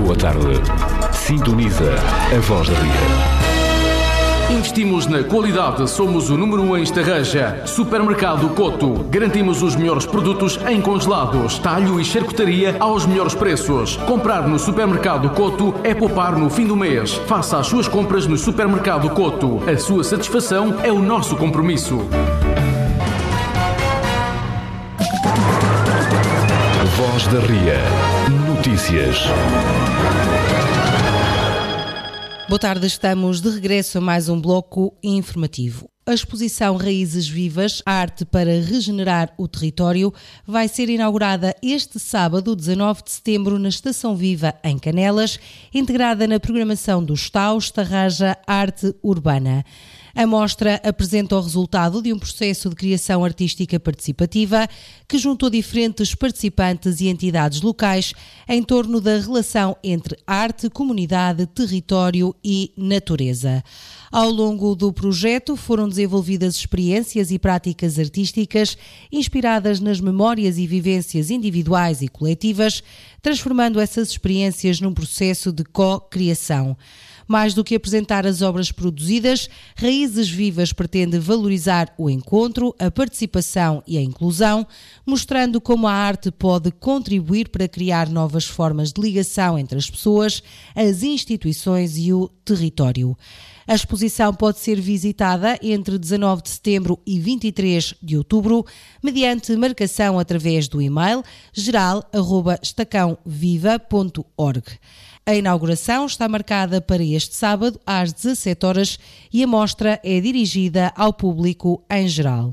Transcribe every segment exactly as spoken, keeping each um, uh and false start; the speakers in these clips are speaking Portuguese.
boa tarde. Sintoniza a Voz da Ria. Investimos na qualidade, somos o número um em Estarreja. Supermercado Coto. Garantimos os melhores produtos em congelados, talho e charcutaria aos melhores preços. Comprar no Supermercado Coto é poupar no fim do mês. Faça as suas compras no Supermercado Coto. A sua satisfação é o nosso compromisso. Voz da Ria. Notícias. Boa tarde, estamos de regresso a mais um bloco informativo. A exposição Raízes Vivas, Arte para Regenerar o Território, vai ser inaugurada este sábado, dezanove de setembro, na Estação Viva, em Canelas, integrada na programação do Estau Estarreja Arte Urbana. A mostra apresenta o resultado de um processo de criação artística participativa que juntou diferentes participantes e entidades locais em torno da relação entre arte, comunidade, território e natureza. Ao longo do projeto foram desenvolvidas experiências e práticas artísticas inspiradas nas memórias e vivências individuais e coletivas, transformando essas experiências num processo de co-criação. Mais do que apresentar as obras produzidas, Raízes Vivas pretende valorizar o encontro, a participação e a inclusão, mostrando como a arte pode contribuir para criar novas formas de ligação entre as pessoas, as instituições e o território. A exposição pode ser visitada entre dezanove de setembro e vinte e três de outubro, mediante marcação através do e-mail geral arroba estacão viva ponto org. A inauguração está marcada para este sábado às dezassete horas e a mostra é dirigida ao público em geral.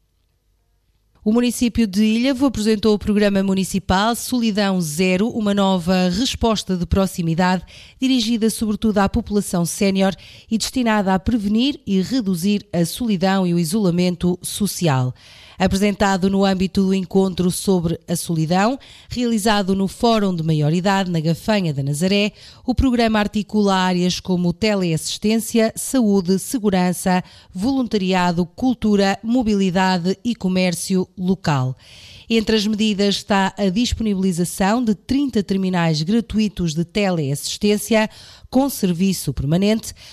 O município de Ilhavo apresentou o programa municipal Solidão Zero, uma nova resposta de proximidade dirigida sobretudo à população sénior e destinada a prevenir e reduzir a solidão e o isolamento social. Apresentado no âmbito do encontro sobre a solidão, realizado no Fórum de Maioridade na Gafanha da Nazaré, o programa articula áreas como teleassistência, saúde, segurança, voluntariado, cultura, mobilidade e comércio local. Entre as medidas está a disponibilização de trinta terminais gratuitos de teleassistência com serviço permanente,